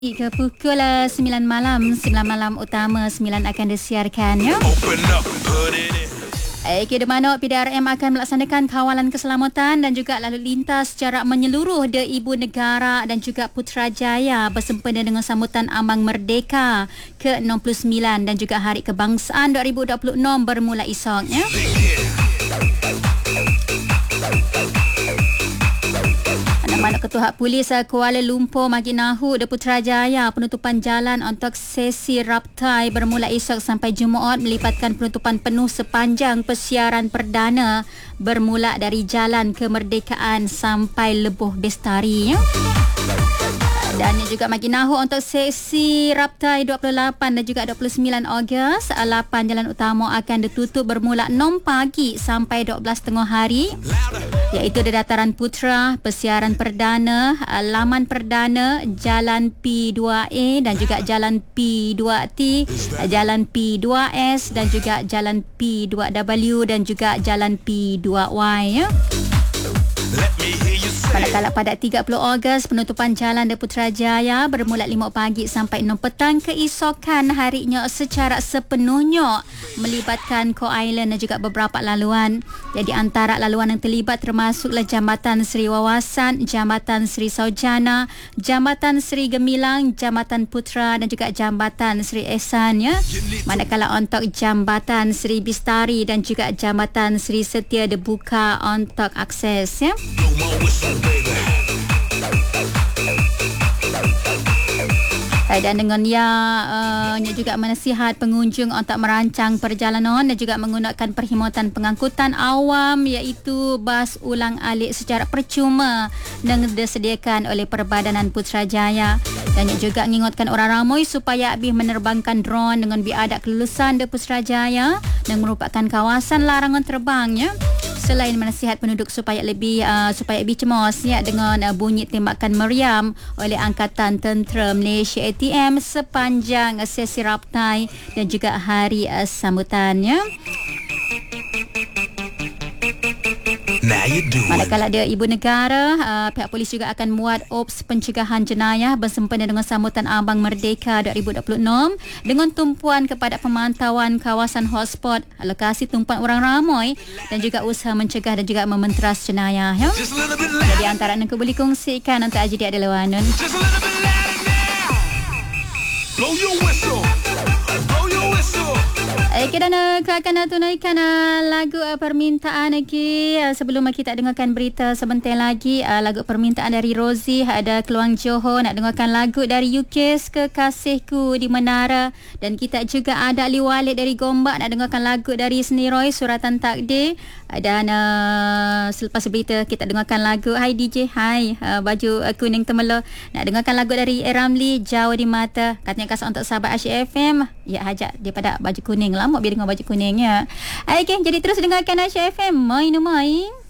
Ke pukul 9 malam, 9 malam utama 9 akan disiarkan ya. Di mana PDRM akan melaksanakan kawalan keselamatan dan juga lalu lintas secara menyeluruh di Ibu Negara dan juga Putrajaya bersempena dengan sambutan Ambang Merdeka ke-69 dan juga Hari Kebangsaan 2026 bermula esoknya. Mana Ketua Polis Kuala Lumpur bagi nahu di Putrajaya penutupan jalan untuk sesi raptai bermula esok sampai Jumaat melibatkan penutupan penuh sepanjang persiaran perdana bermula dari Jalan Kemerdekaan sampai Lebuh Bestari ya. Dan juga bagi nahu untuk sesi raptai 28 dan juga 29 Ogos, 8 jalan utama akan ditutup bermula 6 pagi sampai 12 tengah hari, iaitu di Dataran Putra, Persiaran Perdana, Laman Perdana, Jalan P2A dan juga Jalan P2T, Jalan P2S dan juga Jalan P2W dan juga Jalan P2Y ya. Manakala pada 30 Ogos, penutupan jalan di Putrajaya bermula 5 pagi sampai 6 petang keesokan harinya secara sepenuhnya melibatkan Ko Island dan juga beberapa laluan. Jadi antara laluan yang terlibat termasuklah Jambatan Seri Wawasan, Jambatan Seri Saujana, Jambatan Seri Gemilang, Jambatan Putra dan juga Jambatan Seri Ehsan ya. Manakala untuk Jambatan Seri Bistari dan juga Jambatan Seri Setia dibuka untuk akses ya. Dan dengan ia juga menasihat pengunjung untuk merancang perjalanan dan juga menggunakan perkhidmatan pengangkutan awam iaitu bas ulang-alik secara percuma yang disediakan oleh Perbadanan Putrajaya. Dan ia juga mengingatkan orang ramai supaya habis menerbangkan drone dengan biadab kelulusan di Putrajaya yang merupakan kawasan larangan terbang ya. Selain menasihat penduduk supaya lebih cemas ya dengan bunyi tembakan meriam oleh Angkatan Tentera Malaysia ATM sepanjang sesi raptai dan juga hari sambutannya. Manakala dia Ibu Negara, pihak polis juga akan muat ops pencegahan jenayah bersempena dengan sambutan Ambang Merdeka 2026 dengan tumpuan kepada pemantauan kawasan hotspot, lokasi tumpuan orang ramai dan juga usaha mencegah dan juga mementeras jenayah ya. Jadi antara anda boleh kongsikan untuk jadi ada lawanan. Blow your whistle. Blow your whistle. Kita akan tunaikan lagu permintaan lagi sebelum kita dengarkan berita sebentar lagi. Lagu permintaan dari Rosie ada Keluang Johor, nak dengarkan lagu dari UK's Kekasihku di Menara, dan kita juga ada Ali Walid dari Gombak nak dengarkan lagu dari Seni Roy Suratan Takdir. Dan selepas berita kita dengarkan lagu Hai DJ Hai baju kuning temela, nak dengarkan lagu dari Ramli Jauh di Mata. Katanya kasih untuk sahabat Asyik FM ya, hajat daripada baju kuning, lama biar dengar baju kuningnya. Okay, jadi terus dengarkan Asyik FM main.